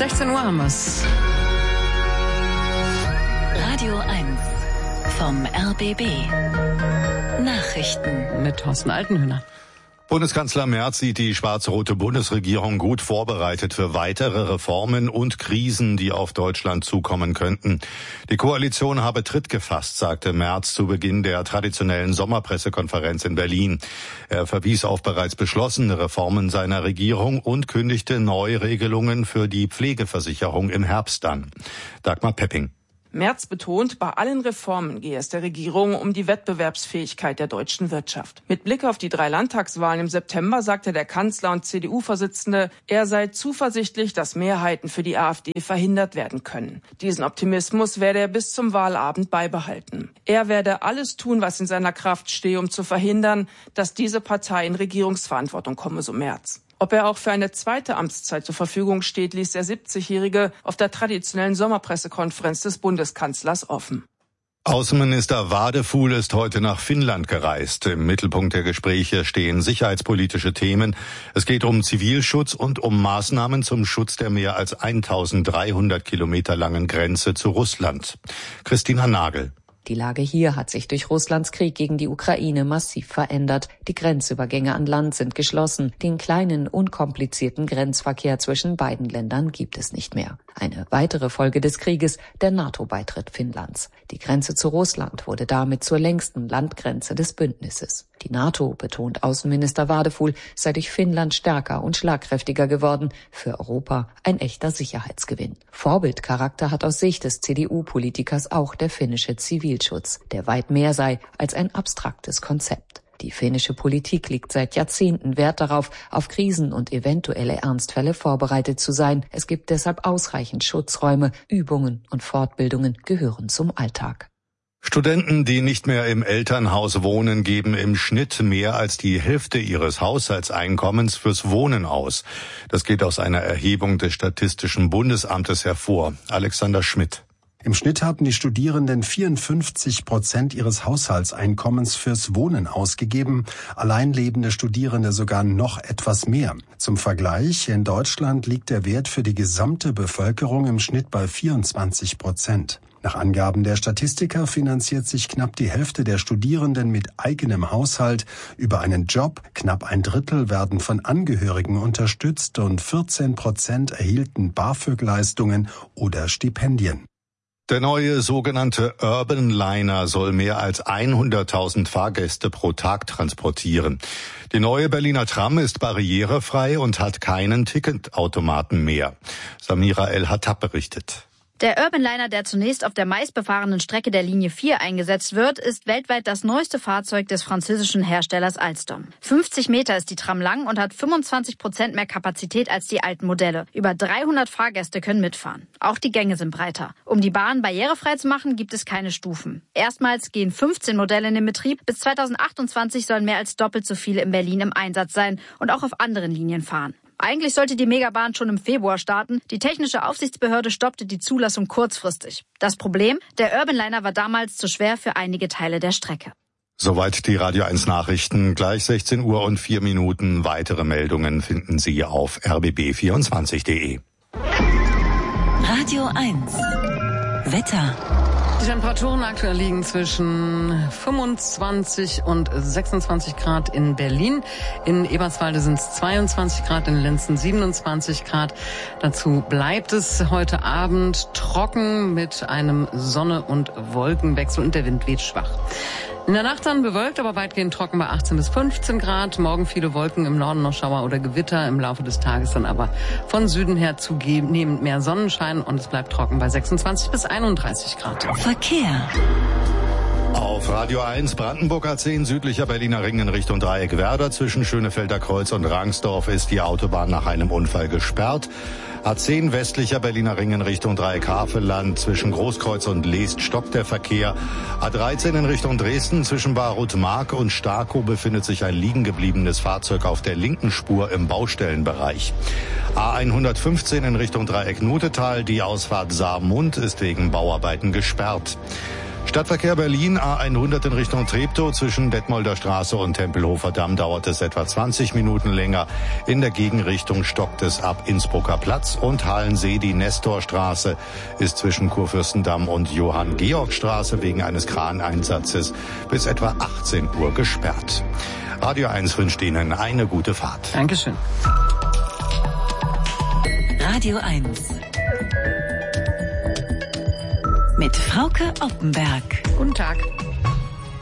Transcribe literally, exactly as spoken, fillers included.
sechzehn Uhr haben wir's. Radio eins vom R B B. Nachrichten mit Thorsten Altenhöhner. Bundeskanzler Merz sieht die schwarz-rote Bundesregierung gut vorbereitet für weitere Reformen und Krisen, die auf Deutschland zukommen könnten. Die Koalition habe Tritt gefasst, sagte Merz zu Beginn der traditionellen Sommerpressekonferenz in Berlin. Er verwies auf bereits beschlossene Reformen seiner Regierung und kündigte Neuregelungen für die Pflegeversicherung im Herbst an. Dagmar Pepping. Merz betont, bei allen Reformen gehe es der Regierung um die Wettbewerbsfähigkeit der deutschen Wirtschaft. Mit Blick auf die drei Landtagswahlen im September sagte der Kanzler und C D U-Vorsitzende, er sei zuversichtlich, dass Mehrheiten für die AfD verhindert werden können. Diesen Optimismus werde er bis zum Wahlabend beibehalten. Er werde alles tun, was in seiner Kraft stehe, um zu verhindern, dass diese Partei in Regierungsverantwortung komme, so Merz. Ob er auch für eine zweite Amtszeit zur Verfügung steht, ließ der siebzigjährige auf der traditionellen Sommerpressekonferenz des Bundeskanzlers offen. Außenminister Wadefuhl ist heute nach Finnland gereist. Im Mittelpunkt der Gespräche stehen sicherheitspolitische Themen. Es geht um Zivilschutz und um Maßnahmen zum Schutz der mehr als eintausenddreihundert Kilometer langen Grenze zu Russland. Christina Nagel. Die Lage hier hat sich durch Russlands Krieg gegen die Ukraine massiv verändert. Die Grenzübergänge an Land sind geschlossen. Den kleinen, unkomplizierten Grenzverkehr zwischen beiden Ländern gibt es nicht mehr. Eine weitere Folge des Krieges, der NATO-Beitritt Finnlands. Die Grenze zu Russland wurde damit zur längsten Landgrenze des Bündnisses. Die NATO, betont Außenminister Wadefuhl, sei durch Finnland stärker und schlagkräftiger geworden. Für Europa ein echter Sicherheitsgewinn. Vorbildcharakter hat aus Sicht des C D U-Politikers auch der finnische Zivilschutz, der weit mehr sei als ein abstraktes Konzept. Die finnische Politik legt seit Jahrzehnten Wert darauf, auf Krisen und eventuelle Ernstfälle vorbereitet zu sein. Es gibt deshalb ausreichend Schutzräume, Übungen und Fortbildungen gehören zum Alltag. Studenten, die nicht mehr im Elternhaus wohnen, geben im Schnitt mehr als die Hälfte ihres Haushaltseinkommens fürs Wohnen aus. Das geht aus einer Erhebung des Statistischen Bundesamtes hervor. Alexander Schmidt. Im Schnitt haben die Studierenden vierundfünfzig Prozent ihres Haushaltseinkommens fürs Wohnen ausgegeben, alleinlebende Studierende sogar noch etwas mehr. Zum Vergleich, in Deutschland liegt der Wert für die gesamte Bevölkerung im Schnitt bei vierundzwanzig Prozent. Nach Angaben der Statistiker finanziert sich knapp die Hälfte der Studierenden mit eigenem Haushalt über einen Job, knapp ein Drittel werden von Angehörigen unterstützt und vierzehn Prozent erhielten BAföG-Leistungen oder Stipendien. Der neue sogenannte Urban Liner soll mehr als hunderttausend Fahrgäste pro Tag transportieren. Die neue Berliner Tram ist barrierefrei und hat keinen Ticketautomaten mehr. Samira El-Hattab berichtet. Der Urban Liner, der zunächst auf der meistbefahrenen Strecke der Linie vier eingesetzt wird, ist weltweit das neueste Fahrzeug des französischen Herstellers Alstom. fünfzig Meter ist die Tram lang und hat fünfundzwanzig Prozent mehr Kapazität als die alten Modelle. Über dreihundert Fahrgäste können mitfahren. Auch die Gänge sind breiter. Um die Bahn barrierefrei zu machen, gibt es keine Stufen. Erstmals gehen fünfzehn Modelle in den Betrieb. Bis zweitausendachtundzwanzig sollen mehr als doppelt so viele in Berlin im Einsatz sein und auch auf anderen Linien fahren. Eigentlich sollte die Megabahn schon im Februar starten. Die technische Aufsichtsbehörde stoppte die Zulassung kurzfristig. Das Problem? Der Urban Liner war damals zu schwer für einige Teile der Strecke. Soweit die Radio eins Nachrichten. Gleich sechzehn Uhr und vier Minuten. Weitere Meldungen finden Sie auf r b b vierundzwanzig punkt de. Radio eins Wetter. Die Temperaturen aktuell liegen zwischen fünfundzwanzig und sechsundzwanzig Grad in Berlin. In Eberswalde sind es zweiundzwanzig Grad, in Lenzen siebenundzwanzig Grad. Dazu bleibt es heute Abend trocken mit einem Sonne- und Wolkenwechsel und der Wind weht schwach. In der Nacht dann bewölkt, aber weitgehend trocken bei achtzehn bis fünfzehn Grad. Morgen viele Wolken, im Norden noch Schauer oder Gewitter. Im Laufe des Tages dann aber von Süden her zunehmend mehr Sonnenschein und es bleibt trocken bei sechsundzwanzig bis einunddreißig Grad. Verkehr. Auf Radio eins Brandenburg A zehn südlicher Berliner Ring in Richtung Dreieck Werder. Zwischen Schönefelder Kreuz und Rangsdorf ist die Autobahn nach einem Unfall gesperrt. A zehn westlicher Berliner Ring in Richtung Dreieck Havelland. Zwischen Großkreuz und Leest stoppt der Verkehr. A dreizehn in Richtung Dresden. Zwischen Baruth-Mark und Starkow befindet sich ein liegen gebliebenes Fahrzeug auf der linken Spur im Baustellenbereich. A hundertfünfzehn in Richtung Dreieck Nutetal. Die Ausfahrt Saarmund ist wegen Bauarbeiten gesperrt. Stadtverkehr Berlin, A hundert in Richtung Treptow, zwischen Detmolder Straße und Tempelhofer Damm dauert es etwa zwanzig Minuten länger. In der Gegenrichtung stockt es ab Innsbrucker Platz und Halensee. Die Nestorstraße ist zwischen Kurfürstendamm und Johann-Georg-Straße wegen eines Kraneinsatzes bis etwa achtzehn Uhr gesperrt. Radio eins wünscht Ihnen eine gute Fahrt. Dankeschön. Radio eins. Mit Frauke Oppenberg. Guten Tag.